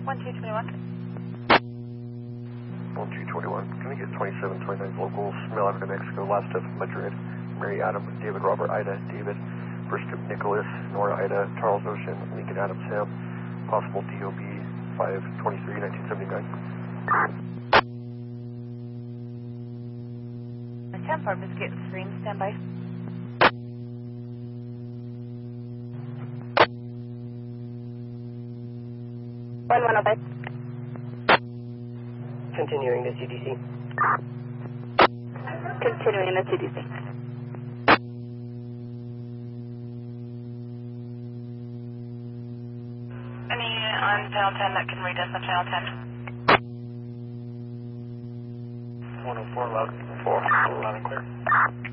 1221. 1221. Can we get 2729 locals, Mel Avenue, Mexico, last of Madrid, Mary Adam, David Robert Ida, David, First Group Nicholas, Nora Ida, Charles Ocean, Lincoln Adam Sam, possible DOB 523 1979. 10-4, Biscuit and Screen, stand by. Continuing the CDC. Continuing the CDC. Any on channel 10 that can read us on channel 10? 104, loud, 4, loud and clear.